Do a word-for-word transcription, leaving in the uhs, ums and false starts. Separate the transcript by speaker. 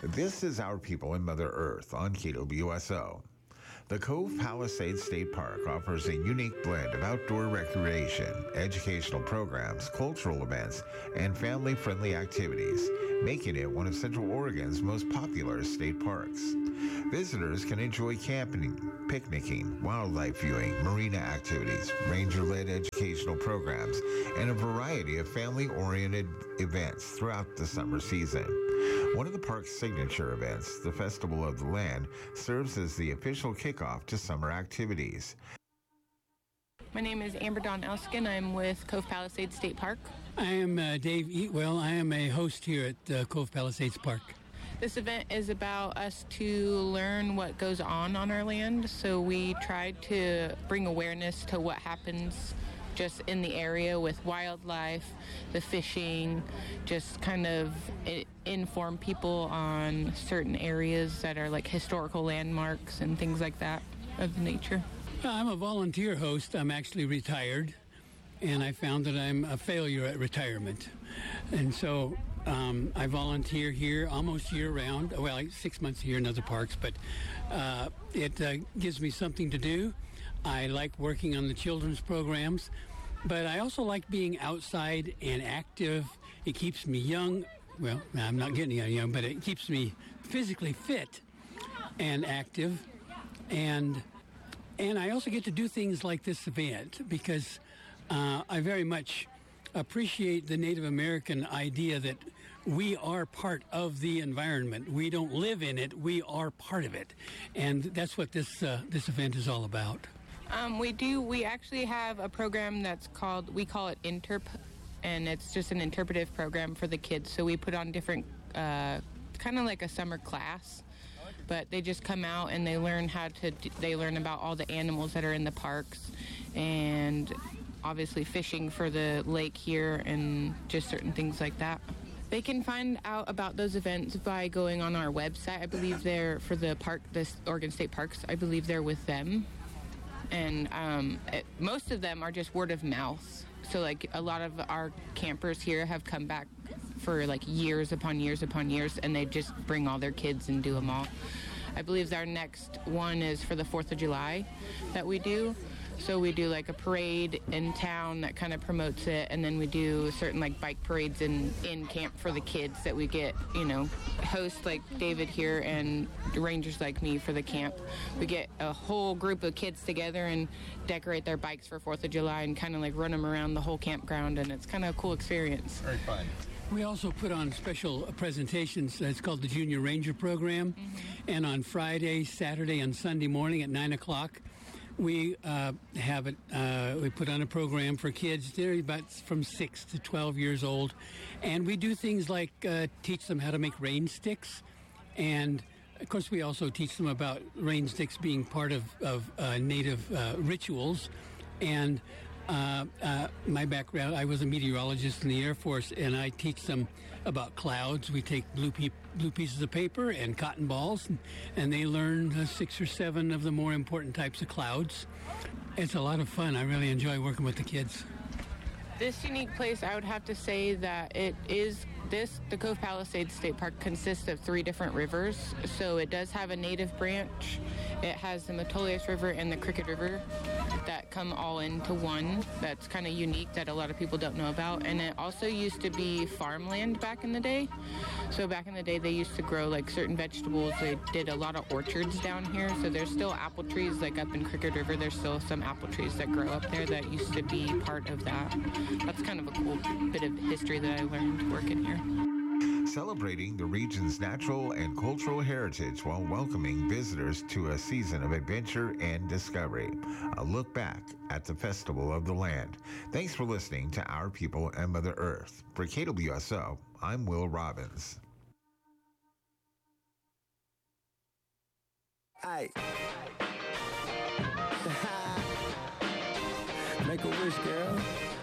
Speaker 1: This is Our People in Mother Earth on K W S O. The Cove Palisades State Park offers a unique blend of outdoor recreation, educational programs, cultural events, and family-friendly activities, making it one of Central Oregon's most popular state parks. Visitors can enjoy camping, picnicking, wildlife viewing, marina activities, ranger-led educational programs, and a variety of family-oriented events throughout the summer season. One of the park's signature events, the Festival of the Land, serves as the official kickoff to summer activities.
Speaker 2: My name is Amber Dawn Elskin. I'm with Cove Palisades State Park.
Speaker 3: I am uh, Dave Eatwell. I am a host here at uh, Cove Palisades Park.
Speaker 2: This event is about us to learn what goes on on our land. So we try to bring awareness to what happens just in the area with wildlife, the fishing, just kind of inform people on certain areas that are like historical landmarks and things like that of nature.
Speaker 3: I'm a volunteer host. I'm actually retired, and I found that I'm a failure at retirement. And so um, I volunteer here almost year-round. Well, six months a year in other parks, but uh, it uh, gives me something to do. I like working on the children's programs, but I also like being outside and active. It keeps me young. Well, I'm not getting young, but it keeps me physically fit and active. And and I also get to do things like this event because uh, I very much appreciate the Native American idea that we are part of the environment. We don't live in it. We are part of it. And that's what this uh, this event is all about.
Speaker 2: Um, we do. We actually have a program that's called, we call it Interp, and it's just an interpretive program for the kids. So we put on different, uh, kind of like a summer class, but they just come out and they learn how to, they learn about all the animals that are in the parks and obviously fishing for the lake here and just certain things like that. They can find out about those events by going on our website. I believe they're for the park, the Oregon State Parks. I believe they're with them. And um, it, most of them are just word of mouth. So, like, a lot of our campers here have come back for, like, years upon years upon years, and they just bring all their kids and do them all. I believe our next one is for the fourth of July that we do. So we do, like, a parade in town that kind of promotes it, and then we do certain, like, bike parades in, in camp for the kids that we get, you know, hosts like David here and rangers like me for the camp. We get a whole group of kids together and decorate their bikes for fourth of July and kind of, like, run them around the whole campground, and it's kind of a cool experience.
Speaker 1: Very fun.
Speaker 3: We also put on special presentations. It's called the Junior Ranger Program. Mm-hmm. And on Friday, Saturday, and Sunday morning at nine o'clock, we uh, have it. Uh, we put on a program for kids. They're about from six to twelve years old, and we do things like uh, teach them how to make rain sticks, and of course we also teach them about rain sticks being part of of uh, Native uh, rituals. And uh, uh, my background, I was a meteorologist in the Air Force, and I teach them about clouds. We take blue pe- blue pieces of paper and cotton balls, and, and they learn uh, six or seven of the more important types of clouds. It's a lot of fun. I really enjoy working with the kids.
Speaker 2: This unique place, I would have to say that it is this, the Cove Palisades State Park consists of three different rivers. So it does have a native branch. It has the Metolius River and the Cricket River that come all into one. That's kind of unique that a lot of people don't know about. And it also used to be farmland back in the day. So back in the day, they used to grow like certain vegetables. They did a lot of orchards down here. So there's still apple trees, like up in Cricket River, there's still some apple trees that grow up there that used to be part of that. That's kind of a cool bit of history that I learned working here.
Speaker 1: Celebrating the region's natural and cultural heritage while welcoming visitors to a season of adventure and discovery. A look back at the Festival of the Land. Thanks for listening to Our People and Mother Earth. For K W S O, I'm Will Robbins.
Speaker 4: Aye. Make a wish, girl.